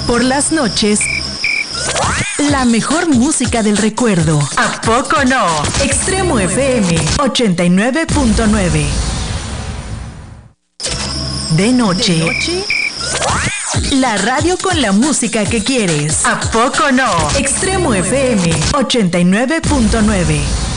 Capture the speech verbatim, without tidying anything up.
Por las noches, la mejor música del recuerdo. ¿A poco no? Extremo F M ochenta y nueve punto nueve. De noche, ¿De noche? La radio con la música que quieres. ¿A poco no? Extremo F M ochenta y nueve punto nueve.